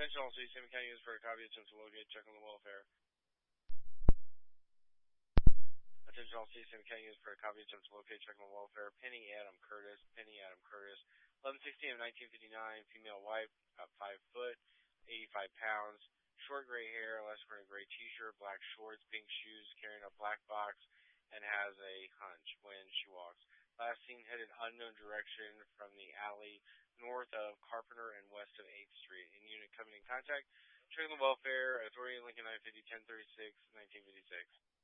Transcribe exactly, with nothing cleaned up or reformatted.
Attention all cities, Salmon County units for a copy attempts to locate, check on the welfare. Attention all cities, Salmon County units for a copy attempts to locate, check on the welfare. Penny Adam Curtis, Penny Adam Curtis, eleven sixteen of nineteen fifty-nine, female white, about five foot, eighty-five pounds, short gray hair, less wearing a gray t-shirt, black shorts, pink shoes, carrying a black box, and has a hunch when she walks. Last seen headed unknown direction from the alley north of Carpenter and west of eighth street. In unit coming in contact, checking the welfare, authority Lincoln nine fifty, ten thirty-six, nineteen fifty-six.